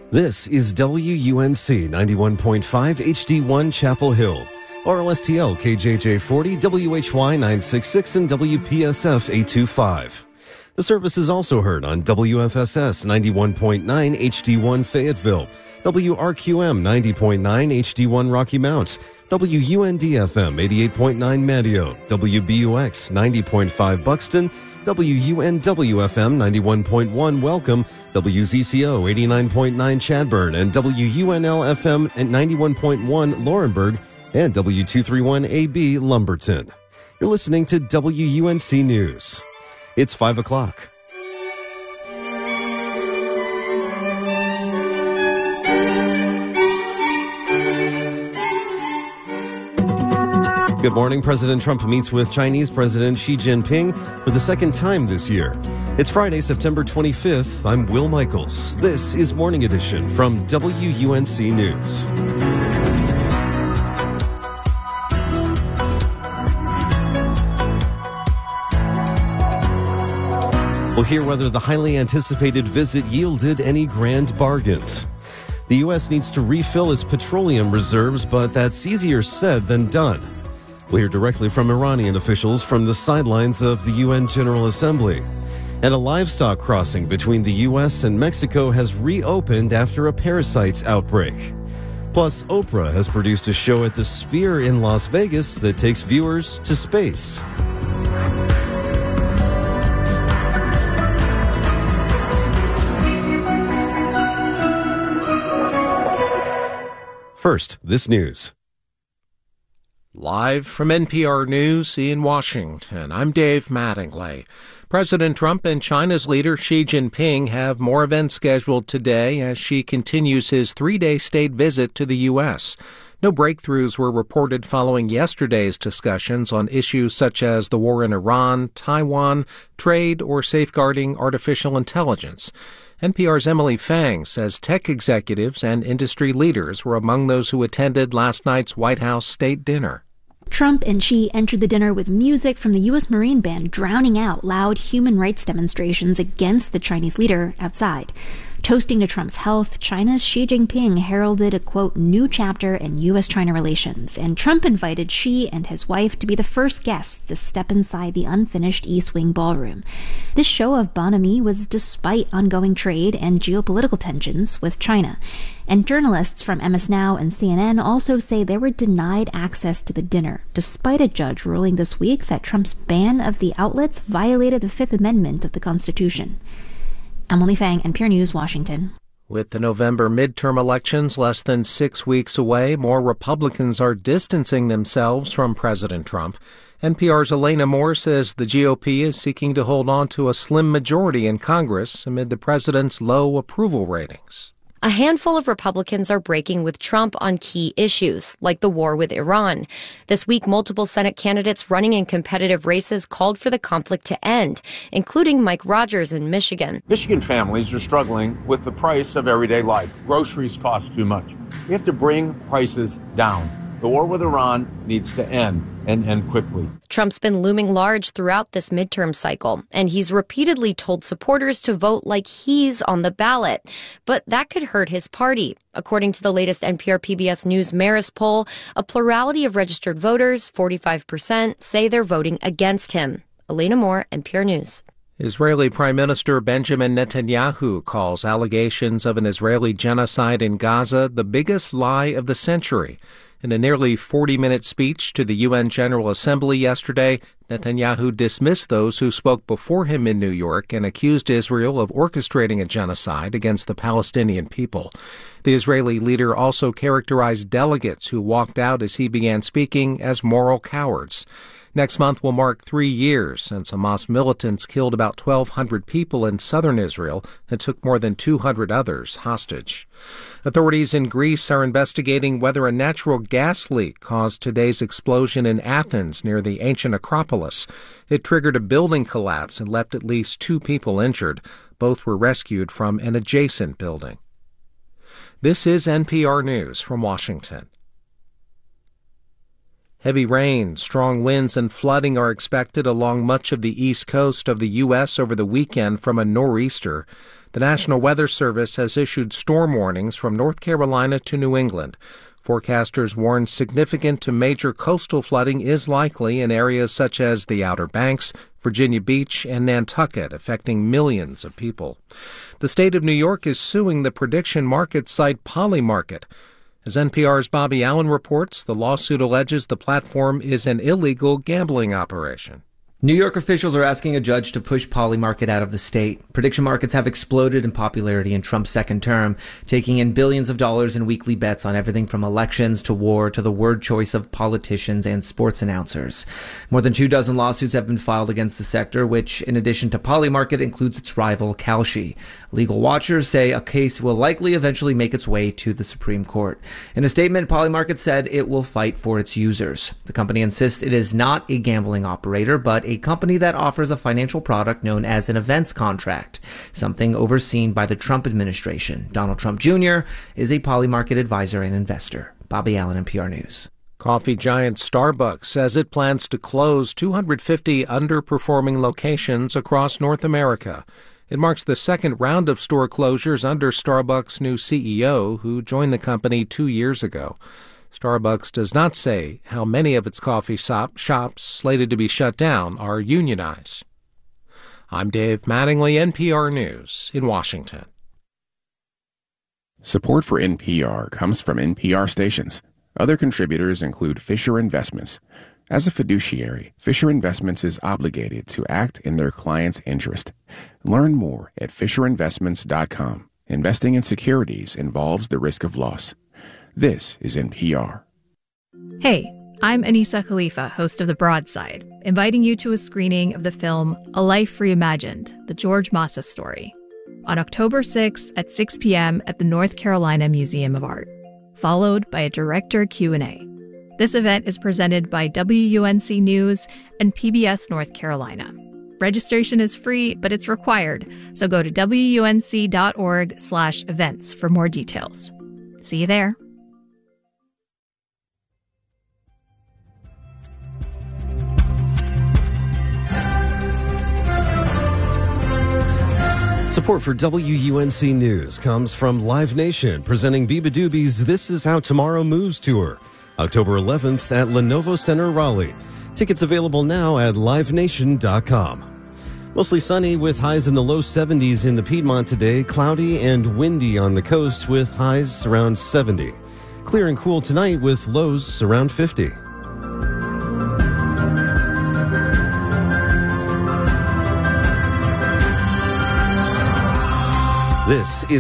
This is WUNC 91.5 HD1 Chapel Hill, RLSTL KJJ40, WHY 966, and WPSF 825. The service is also heard on WFSS 91.9 HD1 Fayetteville, WRQM 90.9 HD1 Rocky Mount, WUND-FM 88.9 Matteo, WBUX 90.5 Buxton, WUNW-FM 91.1 Welcome, WZCO 89.9 Chadburn, and WUNL-FM at 91.1 Laurinburg, and W231AB Lumberton. You're listening to WUNC News. It's 5 o'clock. Good morning. President Trump meets with Chinese President Xi Jinping for the second time this year. It's Friday, September 25th. I'm Will Michaels. This is Morning Edition from WUNC News. We'll hear whether the highly anticipated visit yielded any grand bargains. The U.S. needs to refill its petroleum reserves, but that's easier said than done. We'll hear directly from Iranian officials from the sidelines of the UN General Assembly. And a livestock crossing between the U.S. and Mexico has reopened after a parasites outbreak. Plus, Oprah has produced a show at the Sphere in Las Vegas that takes viewers to space. First, this news. Live from NPR News in Washington, I'm Dave Mattingly. President Trump and China's leader Xi Jinping have more events scheduled today as Xi continues his three-day state visit to the U.S. No breakthroughs were reported following yesterday's discussions on issues such as the war in Iran, Taiwan, trade, or safeguarding artificial intelligence. NPR's Emily Fang says tech executives and industry leaders were among those who attended last night's White House state dinner. Trump and Xi entered the dinner with music from the U.S. Marine Band drowning out loud human rights demonstrations against the Chinese leader outside. Toasting to Trump's health, China's Xi Jinping heralded a, quote, new chapter in U.S.-China relations, and Trump invited Xi and his wife to be the first guests to step inside the unfinished East Wing ballroom. This show of bonhomie was despite ongoing trade and geopolitical tensions with China. And journalists from MS Now and CNN also say they were denied access to the dinner, despite a judge ruling this week that Trump's ban of the outlets violated the Fifth Amendment of the Constitution. Emily Fang, NPR News, Washington. With the November midterm elections less than 6 weeks away, more Republicans are distancing themselves from President Trump. NPR's Elena Moore says the GOP is seeking to hold on to a slim majority in Congress amid the president's low approval ratings. A handful of Republicans are breaking with Trump on key issues, like the war with Iran. This week, multiple Senate candidates running in competitive races called for the conflict to end, including Mike Rogers in Michigan. Michigan families are struggling with the price of everyday life. Groceries cost too much. We have to bring prices down. The war with Iran needs to end, and end quickly. Trump's been looming large throughout this midterm cycle, and he's repeatedly told supporters to vote like he's on the ballot. But that could hurt his party. According to the latest NPR PBS News Marist poll, a plurality of registered voters, 45%, say they're voting against him. Elena Moore, NPR News. Israeli Prime Minister Benjamin Netanyahu calls allegations of an Israeli genocide in Gaza the biggest lie of the century. In a nearly 40-minute speech to the UN General Assembly yesterday, Netanyahu dismissed those who spoke before him in New York and accused Israel of orchestrating a genocide against the Palestinian people. The Israeli leader also characterized delegates who walked out as he began speaking as moral cowards. Next month will mark 3 years since Hamas militants killed about 1,200 people in southern Israel and took more than 200 others hostage. Authorities in Greece are investigating whether a natural gas leak caused today's explosion in Athens near the ancient Acropolis. It triggered a building collapse and left at least 2 people injured. Both were rescued from an adjacent building. This is NPR News from Washington. Heavy rain, strong winds, and flooding are expected along much of the east coast of the U.S. over the weekend from a nor'easter. The National Weather Service has issued storm warnings from North Carolina to New England. Forecasters warn significant to major coastal flooding is likely in areas such as the Outer Banks, Virginia Beach, and Nantucket, affecting millions of people. The state of New York is suing the prediction market site Polymarket. As NPR's Bobby Allen reports, the lawsuit alleges the platform is an illegal gambling operation. New York officials are asking a judge to push Polymarket out of the state. Prediction markets have exploded in popularity in Trump's second term, taking in billions of dollars in weekly bets on everything from elections to war to the word choice of politicians and sports announcers. More than 24 lawsuits have been filed against the sector, which, in addition to Polymarket, includes its rival Kalshi. Legal watchers say a case will likely eventually make its way to the Supreme Court. In a statement, Polymarket said it will fight for its users. The company insists it is not a gambling operator, but a company that offers a financial product known as an events contract, something overseen by the Trump administration. Donald Trump Jr. is a Polymarket advisor and investor. Bobby Allen, NPR News. Coffee giant Starbucks says it plans to close 250 underperforming locations across North America. It marks the second round of store closures under Starbucks' new CEO, who joined the company 2 years ago. Starbucks does not say how many of its coffee shops slated to be shut down are unionized. I'm Dave Mattingly, NPR News in Washington. Support for NPR comes from NPR stations. Other contributors include Fisher Investments. As a fiduciary, Fisher Investments is obligated to act in their client's interest. Learn more at FisherInvestments.com. Investing in securities involves the risk of loss. This is NPR. Hey, I'm Anissa Khalifa, host of The Broadside, inviting you to a screening of the film A Life Reimagined, the George Massa story, on October 6th at 6 p.m. at the North Carolina Museum of Art, followed by a director Q&A. This event is presented by WUNC News and PBS North Carolina. Registration is free, but it's required, so go to WUNC.org/events for more details. See you there. Support for WUNC News comes from Live Nation, presenting Biba Doobie's This Is How Tomorrow Moves tour, October 11th at Lenovo Center, Raleigh. Tickets available now at livenation.com. Mostly sunny with highs in the low 70s in the Piedmont today, cloudy and windy on the coast with highs around 70. Clear and cool tonight with lows around 50. This is